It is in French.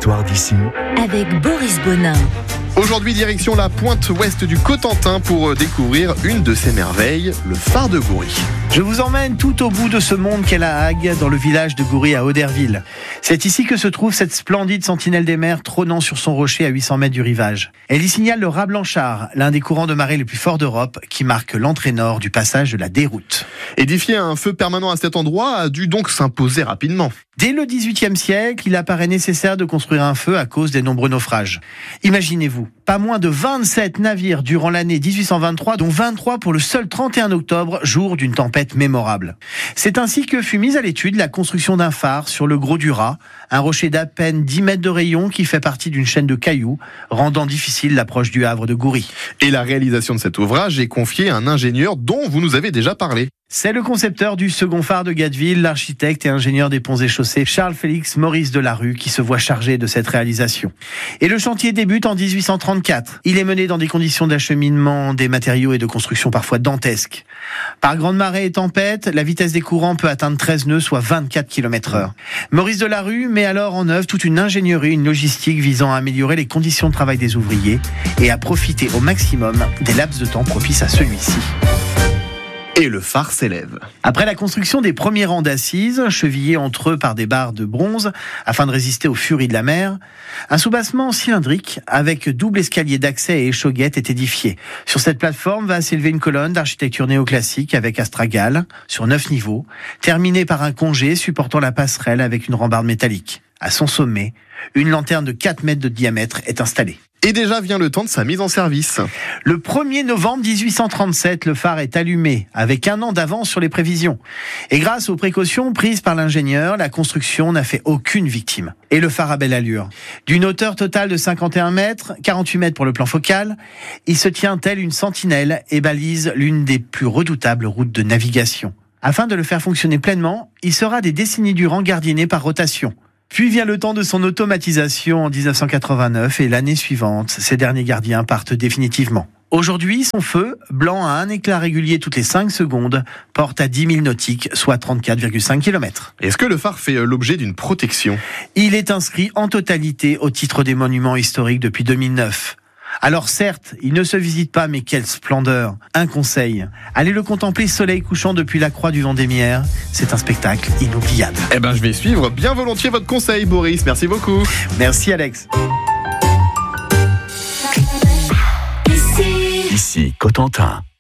l'histoire d'ici avec Boris Bonin. Aujourd'hui, direction la pointe ouest du Cotentin pour découvrir une de ses merveilles, le phare de Goury. Je vous emmène tout au bout de ce monde qu'est la Hague, dans le village de Goury à Auderville. C'est ici que se trouve cette splendide sentinelle des mers trônant sur son rocher à 800 mètres du rivage. Elle y signale le raz Blanchard, l'un des courants de marée les plus forts d'Europe, qui marque l'entrée nord du passage de la Déroute. Édifier un feu permanent à cet endroit a dû donc s'imposer rapidement. Dès le XVIIIe siècle, il apparaît nécessaire de construire un feu à cause des nombreux naufrages. Imaginez-vous, pas moins de 27 navires durant l'année 1823, dont 23 pour le seul 31 octobre, jour d'une tempête mémorable. C'est ainsi que fut mise à l'étude la construction d'un phare sur le Gros du Raz, un rocher d'à peine 10 mètres de rayon qui fait partie d'une chaîne de cailloux, rendant difficile l'approche du havre de Goury. Et la réalisation de cet ouvrage est confiée à un ingénieur dont vous nous avez déjà parlé. C'est le concepteur du second phare de Gatteville, l'architecte et ingénieur des ponts et chaussées Charles-Félix Maurice Delarue, qui se voit chargé de cette réalisation. Et le chantier débute en 1834. Il est mené dans des conditions d'acheminement des matériaux et de construction parfois dantesques. Par grande marée et tempête, la vitesse des courants peut atteindre 13 nœuds, soit 24 km/h. Maurice Delarue met alors en œuvre toute une ingénierie, une logistique visant à améliorer les conditions de travail des ouvriers et à profiter au maximum des laps de temps propices à celui-ci. Et le phare s'élève. Après la construction des premiers rangs d'assises, chevillés entre eux par des barres de bronze, afin de résister aux furies de la mer, un soubassement cylindrique avec double escalier d'accès et échauguette est édifié. Sur cette plateforme va s'élever une colonne d'architecture néoclassique avec astragale, sur 9 niveaux, terminée par un congé supportant la passerelle avec une rambarde métallique. À son sommet, une lanterne de 4 mètres de diamètre est installée. Et déjà vient le temps de sa mise en service. Le 1er novembre 1837, le phare est allumé, avec un an d'avance sur les prévisions. Et grâce aux précautions prises par l'ingénieur, la construction n'a fait aucune victime. Et le phare a belle allure. D'une hauteur totale de 51 mètres, 48 mètres pour le plan focal, il se tient tel une sentinelle et balise l'une des plus redoutables routes de navigation. Afin de le faire fonctionner pleinement, il sera des décennies durant gardienné par rotation. Puis vient le temps de son automatisation en 1989 et l'année suivante, ces derniers gardiens partent définitivement. Aujourd'hui, son feu, blanc à un éclat régulier toutes les 5 secondes, porte à 10 000 nautiques, soit 34,5 km. Est-ce que le phare fait l'objet d'une protection ? Il est inscrit en totalité au titre des monuments historiques depuis 2009. Alors certes, il ne se visite pas, mais quelle splendeur! Un conseil, allez le contempler soleil couchant depuis la croix du Vendémiaire. C'est un spectacle inoubliable. Je vais suivre bien volontiers votre conseil, Boris. Merci beaucoup. Merci Alex. Ici Cotentin.